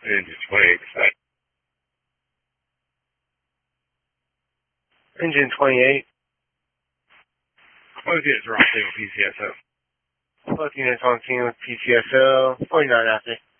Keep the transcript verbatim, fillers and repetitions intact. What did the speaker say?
Engine twenty-eight. Engine twenty-eight. Both units are on scene with P C S O. Both units on scene with P C S O. forty-nine after.